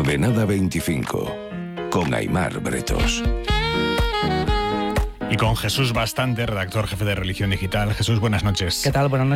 Coordenada 25, con Aimar Bretos. Y con Jesús Bastante, redactor jefe de Religión Digital. Jesús, buenas noches. ¿Qué tal? Buenas noches.